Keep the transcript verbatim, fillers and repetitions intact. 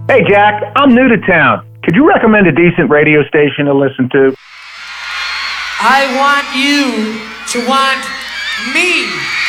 Hey, Jack, I'm new to town. Could you recommend a decent radio station to listen to? I want you to want me.